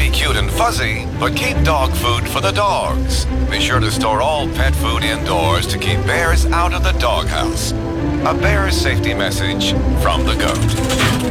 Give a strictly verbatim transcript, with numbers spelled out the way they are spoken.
be cute and fuzzy, but keep dog food for the dogs. Be sure to store all pet food indoors to keep bears out of the doghouse. A bear safety message from the GOAT.